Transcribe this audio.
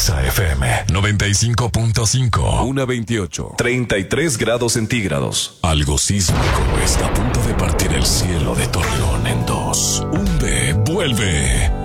Exa FM 95.5. 1:28. 33 grados centígrados. Algo sísmico está a punto de partir el cielo de Torreón en dos. Un B vuelve.